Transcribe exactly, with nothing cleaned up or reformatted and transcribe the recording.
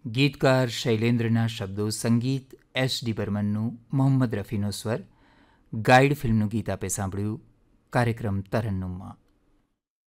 ગીતકાર શૈલેન્દ્રના શબ્દો, સંગીત S D બર્મનનું, Mohammad રફીનો સ્વર. ગાઈડ ફિલ્મનું ગીત આપે સાંભળ્યું કાર્યક્રમ તરન્નુમમાં.